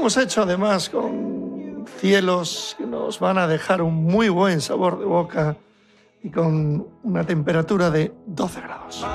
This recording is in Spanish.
hemos hecho además con cielos que nos van a dejar un muy buen sabor de boca y con una temperatura de 12 grados.